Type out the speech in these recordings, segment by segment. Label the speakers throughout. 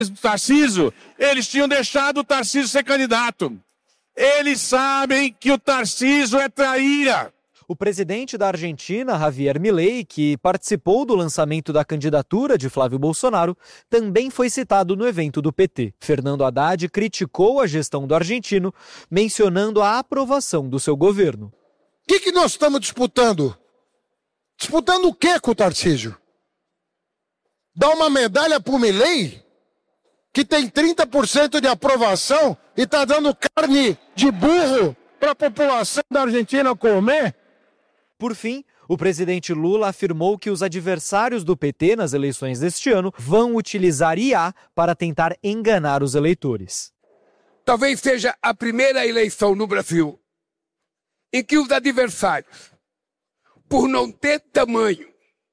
Speaker 1: do Tarcísio, eles tinham deixado o Tarcísio ser candidato. Eles sabem que o Tarcísio é traíra.
Speaker 2: O presidente da Argentina, Javier Milei, que participou do lançamento da candidatura de Flávio Bolsonaro, também foi citado no evento do PT. Fernando Haddad criticou a gestão do argentino, mencionando a aprovação do seu governo.
Speaker 3: O que nós estamos disputando? Disputando o que com o Tarcísio? Dá uma medalha para o Milei, que tem 30% de aprovação e está dando carne de burro para a população da Argentina comer?
Speaker 2: Por fim, o presidente Lula afirmou que os adversários do PT nas eleições deste ano vão utilizar IA para tentar enganar os eleitores.
Speaker 4: Talvez seja a primeira eleição no Brasil em que os adversários, por não ter tamanho,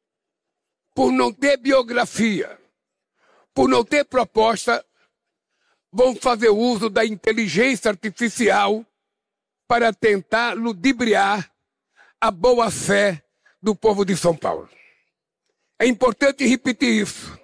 Speaker 4: por não ter biografia, por não ter proposta, vão fazer uso da inteligência artificial para tentar ludibriar a boa-fé do povo de São Paulo. É importante repetir isso.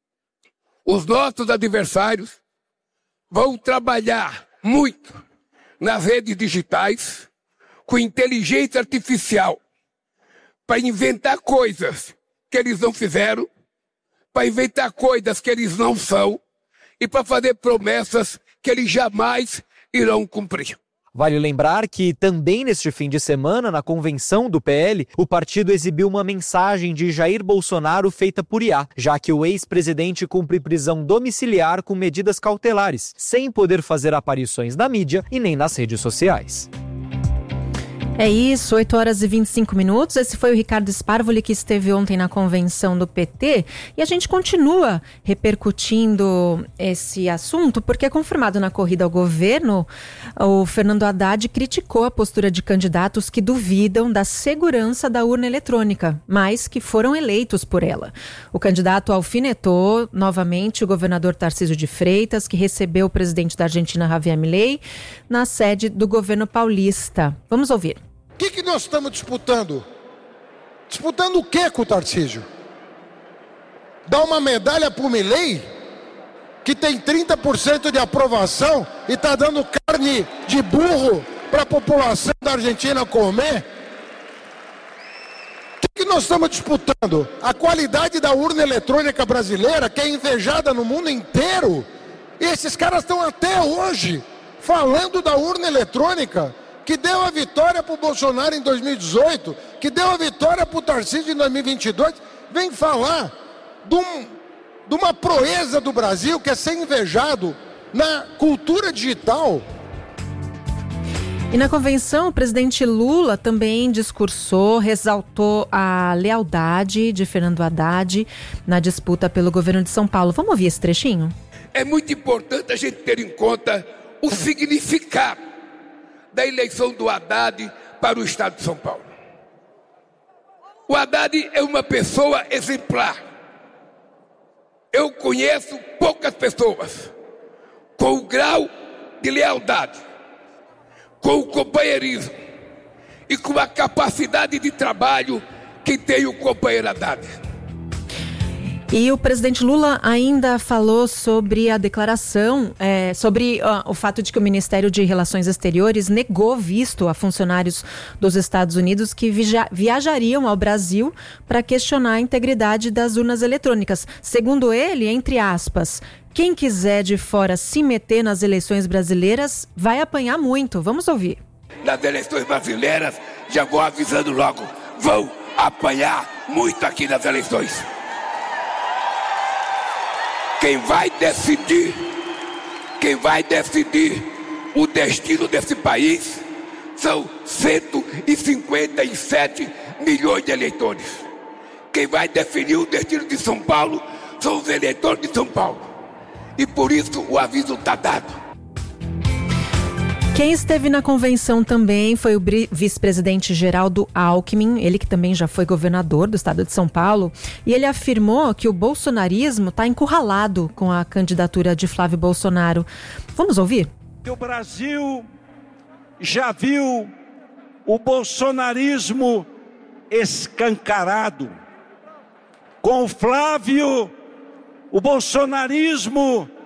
Speaker 4: Os nossos adversários vão trabalhar muito nas redes digitais com inteligência artificial para inventar coisas que eles não fizeram, para inventar coisas que eles não são e para fazer promessas que eles jamais irão cumprir.
Speaker 2: Vale lembrar que também neste fim de semana, na convenção do PL, o partido exibiu uma mensagem de Jair Bolsonaro feita por IA, já que o ex-presidente cumpre prisão domiciliar com medidas cautelares, sem poder fazer aparições na mídia e nem nas redes sociais.
Speaker 5: É isso, 8h25. Esse foi o Ricardo Sparvoli, que esteve ontem na convenção do PT. E a gente continua repercutindo esse assunto, porque é confirmado na corrida ao governo, o Fernando Haddad criticou a postura de candidatos que duvidam da segurança da urna eletrônica, mas que foram eleitos por ela. O candidato alfinetou novamente o governador Tarcísio de Freitas, que recebeu o presidente da Argentina, Javier Milei, na sede do governo paulista. Vamos ouvir.
Speaker 3: O que nós estamos disputando? Disputando o que com o Tarcísio? Dá uma medalha para o Milei, que tem 30% de aprovação e está dando carne de burro para a população da Argentina comer? O que nós estamos disputando? A qualidade da urna eletrônica brasileira, que é invejada no mundo inteiro. E esses caras estão até hoje falando da urna eletrônica, que deu a vitória para o Bolsonaro em 2018, que deu a vitória para o Tarcísio em 2022, vem falar de uma proeza do Brasil que é ser invejado na cultura digital.
Speaker 5: E na convenção, o presidente Lula também discursou, ressaltou a lealdade de Fernando Haddad na disputa pelo governo de São Paulo. Vamos ouvir esse trechinho?
Speaker 4: É muito importante a gente ter em conta o significado da eleição do Haddad para o estado de São Paulo. O Haddad é uma pessoa exemplar. Eu conheço poucas pessoas com o grau de lealdade, com o companheirismo e com a capacidade de trabalho que tem o companheiro Haddad.
Speaker 5: E o presidente Lula ainda falou sobre a declaração, sobre o fato de que o Ministério de Relações Exteriores negou visto a funcionários dos Estados Unidos que viajariam ao Brasil para questionar a integridade das urnas eletrônicas. Segundo ele, entre aspas, quem quiser de fora se meter nas eleições brasileiras vai apanhar muito. Vamos ouvir.
Speaker 4: Nas eleições brasileiras, já vou avisando logo, vão apanhar muito aqui nas eleições. Quem vai decidir o destino desse país são 157 milhões de eleitores. Quem vai definir o destino de São Paulo são os eleitores de São Paulo. E por isso o aviso está dado.
Speaker 5: Quem esteve na convenção também foi o vice-presidente Geraldo Alckmin, ele que também já foi governador do estado de São Paulo, e ele afirmou que o bolsonarismo está encurralado com a candidatura de Flávio Bolsonaro. Vamos ouvir?
Speaker 1: O Brasil já viu o bolsonarismo escancarado. Com o Flávio,
Speaker 6: o bolsonarismo